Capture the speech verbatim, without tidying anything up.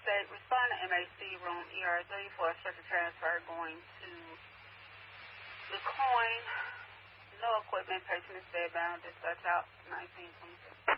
state, respond to M A C room E R three for a circuit transfer going to the coin. No equipment, patient is bedbound, dispatch out nineteen twenty-six.